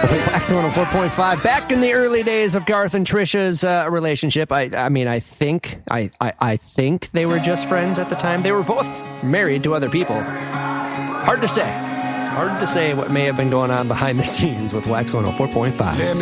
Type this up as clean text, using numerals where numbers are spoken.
Wax 104.5. Back in the early days of Garth and Trisha's relationship. I mean, I think they were just friends at the time. They were both married to other people. Hard to say. Hard to say what may have been going on behind the scenes with Wax 104.5.